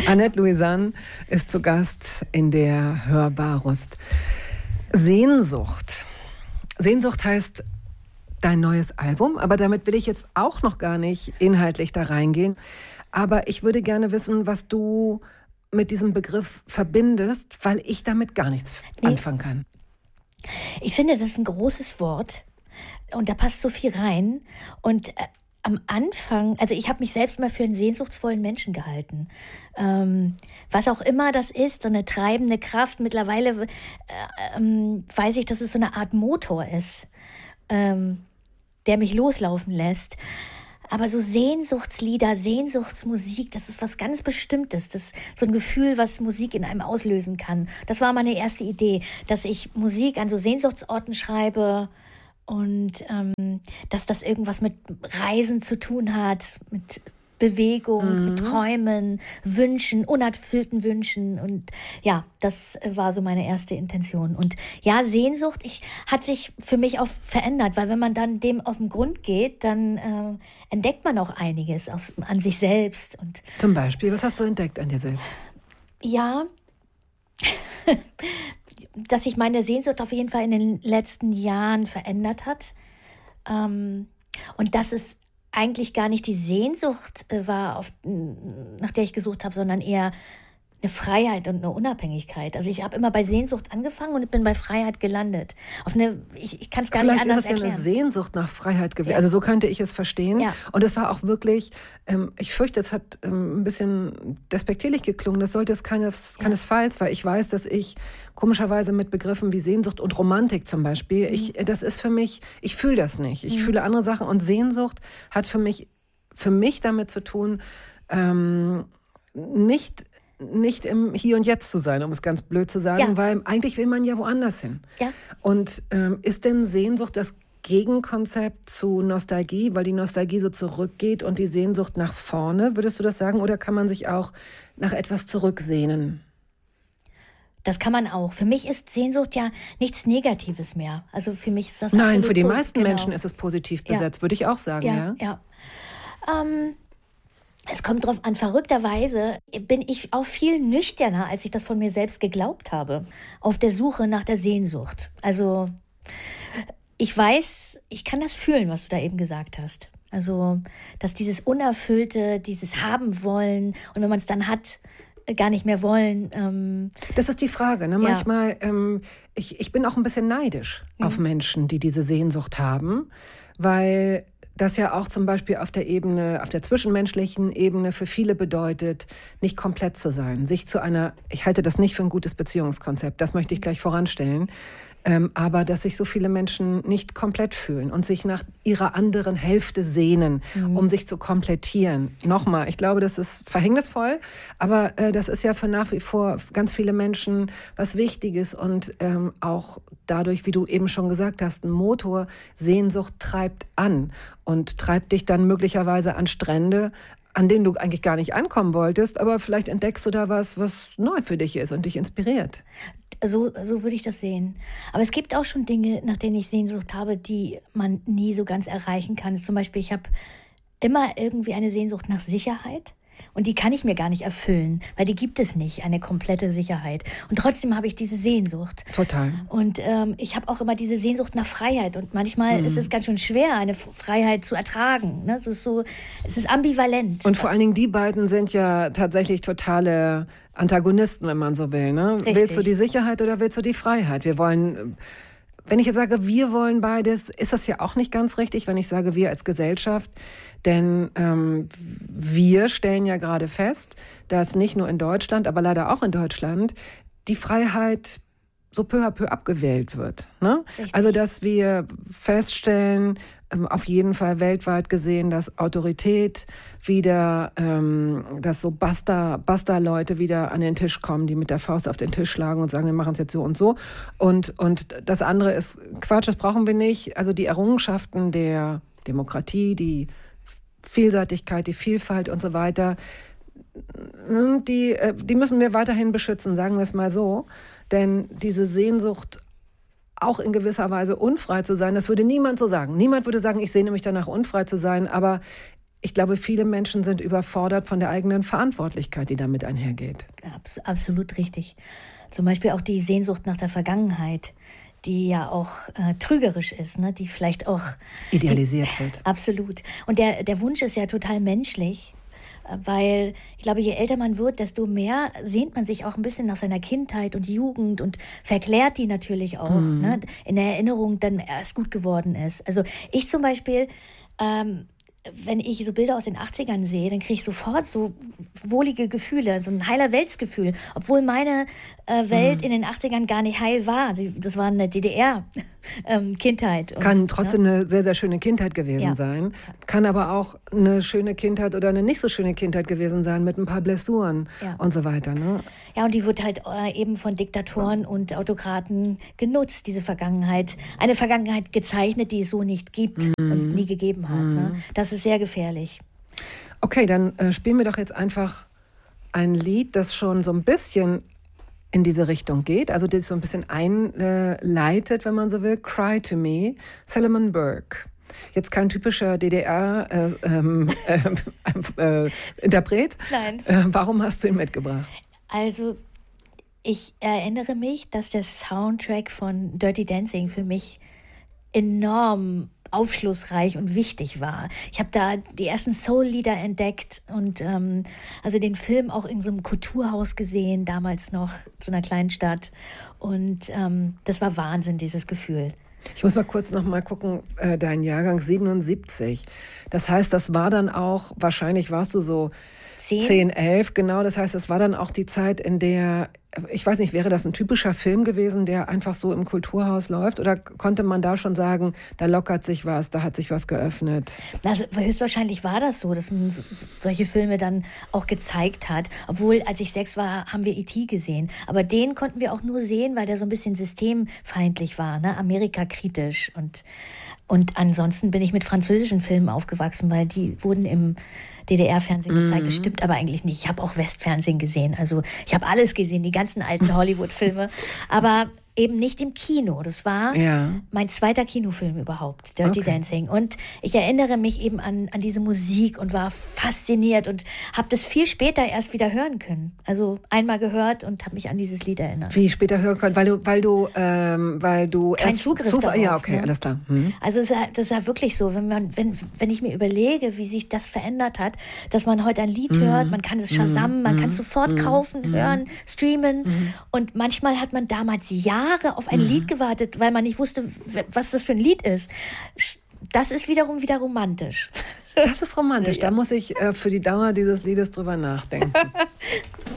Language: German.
Annette Louisanne ist zu Gast in der Hörbar-Rust. Sehnsucht. Sehnsucht heißt dein neues Album, aber damit will ich jetzt auch noch gar nicht inhaltlich da reingehen. Aber ich würde gerne wissen, was du mit diesem Begriff verbindest, weil ich damit gar nichts anfangen kann. Ich finde, das ist ein großes Wort und da passt so viel rein. Und am Anfang, also ich habe mich selbst mal für einen sehnsuchtsvollen Menschen gehalten. Was auch immer das ist, so eine treibende Kraft. Mittlerweile weiß ich, dass es so eine Art Motor ist, der mich loslaufen lässt. Aber so Sehnsuchtslieder, Sehnsuchtsmusik, das ist was ganz Bestimmtes. Das ist so ein Gefühl, was Musik in einem auslösen kann. Das war meine erste Idee, dass ich Musik an so Sehnsuchtsorten schreibe und dass das irgendwas mit Reisen zu tun hat, mit Bewegung, mit Träumen, Wünschen, unerfüllten Wünschen. Und ja, das war so meine erste Intention. Und ja, Sehnsucht hat sich für mich auch verändert, weil wenn man dann dem auf den Grund geht, dann entdeckt man auch einiges an sich selbst. Und zum Beispiel, was hast du entdeckt an dir selbst? Ja, dass sich meine Sehnsucht auf jeden Fall in den letzten Jahren verändert hat. Und dass es eigentlich gar nicht die Sehnsucht war, nach der ich gesucht habe, sondern eher eine Freiheit und eine Unabhängigkeit. Also ich habe immer bei Sehnsucht angefangen und bin bei Freiheit gelandet. Ich kann es gar nicht anders erklären. Vielleicht ist es ja eine Sehnsucht nach Freiheit gewesen. Ja. Also so könnte ich es verstehen. Ja. Und es war auch wirklich, ich fürchte, es hat ein bisschen despektierlich geklungen. Das sollte es keinesfalls, weil ich weiß, dass ich komischerweise mit Begriffen wie Sehnsucht und Romantik zum Beispiel, das ist für mich, ich fühle das nicht. Ich fühle andere Sachen und Sehnsucht hat für mich damit zu tun, nicht im Hier und Jetzt zu sein, um es ganz blöd zu sagen, weil eigentlich will man ja woanders hin. Ja. Und ist denn Sehnsucht das Gegenkonzept zu Nostalgie, weil die Nostalgie so zurückgeht und die Sehnsucht nach vorne, würdest du das sagen? Oder kann man sich auch nach etwas zurücksehnen? Das kann man auch. Für mich ist Sehnsucht ja nichts Negatives mehr. Also für mich ist das Nein, für die meisten Menschen ist es positiv besetzt, würde ich auch sagen. Ja. Es kommt drauf an, verrückterweise bin ich auch viel nüchterner, als ich das von mir selbst geglaubt habe, auf der Suche nach der Sehnsucht. Also ich weiß, ich kann das fühlen, was du da eben gesagt hast. Also, dass dieses Unerfüllte, dieses Haben wollen und wenn man es dann hat, gar nicht mehr wollen. Das ist die Frage. Ne? Manchmal, ich bin auch ein bisschen neidisch auf Menschen, die diese Sehnsucht haben, weil das ja auch zum Beispiel auf der zwischenmenschlichen Ebene für viele bedeutet, nicht komplett zu sein. Ich halte das nicht für ein gutes Beziehungskonzept, das möchte ich gleich voranstellen. Aber dass sich so viele Menschen nicht komplett fühlen und sich nach ihrer anderen Hälfte sehnen, um sich zu komplettieren. Nochmal, ich glaube, das ist verhängnisvoll, aber das ist ja für nach wie vor ganz viele Menschen was Wichtiges und auch dadurch, wie du eben schon gesagt hast, ein Motor, Sehnsucht treibt an und treibt dich dann möglicherweise an Strände, an denen du eigentlich gar nicht ankommen wolltest, aber vielleicht entdeckst du da was neu für dich ist und dich inspiriert. So würde ich das sehen. Aber es gibt auch schon Dinge, nach denen ich Sehnsucht habe, die man nie so ganz erreichen kann. Zum Beispiel, ich habe immer irgendwie eine Sehnsucht nach Sicherheit. Und die kann ich mir gar nicht erfüllen, weil die gibt es nicht, eine komplette Sicherheit. Und trotzdem habe ich diese Sehnsucht. Total. Und ich habe auch immer diese Sehnsucht nach Freiheit. Und manchmal ist es ganz schön schwer, eine Freiheit zu ertragen. Ne? Es ist ambivalent. Und vor allen Dingen die beiden sind ja tatsächlich totale Antagonisten, wenn man so will. Ne? Willst du die Sicherheit oder willst du die Freiheit? Wenn ich jetzt sage, wir wollen beides, ist das ja auch nicht ganz richtig, wenn ich sage, wir als Gesellschaft. Denn wir stellen ja gerade fest, dass nicht nur in Deutschland, aber leider auch in Deutschland, die Freiheit so peu à peu abgewählt wird. Ne? Also, dass wir feststellen, auf jeden Fall weltweit gesehen, dass Autorität wieder, dass so Basta-Leute wieder an den Tisch kommen, die mit der Faust auf den Tisch schlagen und sagen, wir machen es jetzt so und so. Und das andere ist Quatsch, das brauchen wir nicht. Also die Errungenschaften der Demokratie, die Vielseitigkeit, die Vielfalt und so weiter, die müssen wir weiterhin beschützen, sagen wir es mal so. Denn diese Sehnsucht, auch in gewisser Weise unfrei zu sein, das würde niemand so sagen. Niemand würde sagen, ich sehne mich danach, unfrei zu sein, aber ich glaube, viele Menschen sind überfordert von der eigenen Verantwortlichkeit, die damit einhergeht. Absolut richtig. Zum Beispiel auch die Sehnsucht nach der Vergangenheit, die ja auch trügerisch ist, ne? Die vielleicht auch idealisiert wird. Absolut. Und der Wunsch ist ja total menschlich, weil ich glaube, je älter man wird, desto mehr sehnt man sich auch ein bisschen nach seiner Kindheit und Jugend und verklärt die natürlich auch, ne? In der Erinnerung dann erst gut geworden ist. Also ich zum Beispiel, wenn ich so Bilder aus den 80ern sehe, dann kriege ich sofort so wohlige Gefühle, so ein heiler Weltsgefühl, obwohl meine Welt in den 80ern gar nicht heil war. Das war eine DDR-Kindheit. Kann trotzdem eine sehr, sehr schöne Kindheit gewesen sein, kann aber auch eine schöne Kindheit oder eine nicht so schöne Kindheit gewesen sein mit ein paar Blessuren und so weiter. Ne? Ja, und die wird halt eben von Diktatoren und Autokraten genutzt, diese Vergangenheit. Eine Vergangenheit gezeichnet, die es so nicht gibt und nie gegeben hat. Ne? Das ist sehr gefährlich. Okay, dann spielen wir doch jetzt einfach ein Lied, das schon so ein bisschen in diese Richtung geht, also das so ein bisschen einleitet, wenn man so will. Cry to Me, Solomon Burke. Jetzt kein typischer DDR-Interpret. Nein. Warum hast du ihn mitgebracht? Also, ich erinnere mich, dass der Soundtrack von Dirty Dancing für mich enorm aufschlussreich und wichtig war. Ich habe da die ersten Soul-Lieder entdeckt und also den Film auch in so einem Kulturhaus gesehen, damals noch, zu einer kleinen Stadt. Und das war Wahnsinn, dieses Gefühl. Ich muss mal kurz noch mal gucken, dein Jahrgang 77. Das heißt, das war dann auch, wahrscheinlich warst du so 10, 11, genau. Das heißt, es war dann auch die Zeit, in der, ich weiß nicht, wäre das ein typischer Film gewesen, der einfach so im Kulturhaus läuft? Oder konnte man da schon sagen, da lockert sich was, da hat sich was geöffnet? Also, höchstwahrscheinlich war das so, dass man solche Filme dann auch gezeigt hat. Obwohl, als ich 6 war, haben wir E.T. gesehen. Aber den konnten wir auch nur sehen, weil der so ein bisschen systemfeindlich war, ne? Amerika-kritisch. Und ansonsten bin ich mit französischen Filmen aufgewachsen, weil die wurden im DDR-Fernsehen gezeigt. Das stimmt aber eigentlich nicht. Ich habe auch Westfernsehen gesehen. Also ich habe alles gesehen, die ganzen alten Hollywood-Filme. Aber eben nicht im Kino. Das war mein zweiter Kinofilm überhaupt, Dirty Dancing. Und ich erinnere mich eben an diese Musik und war fasziniert und habe das viel später erst wieder hören können. Also einmal gehört und habe mich an dieses Lied erinnert. Wie später hören können? Weil du kein Zugriff darauf. Ja, okay, ne? Alles klar. Also das ist ja wirklich so, wenn ich mir überlege, wie sich das verändert hat, dass man heute ein Lied hört, man kann es Shazam, man kann es sofort kaufen, hören, streamen. Und manchmal hat man damals Jahre auf ein Lied gewartet, weil man nicht wusste, was das für ein Lied ist. Das ist wiederum wieder romantisch. Das ist romantisch. Da muss ich für die Dauer dieses Liedes drüber nachdenken.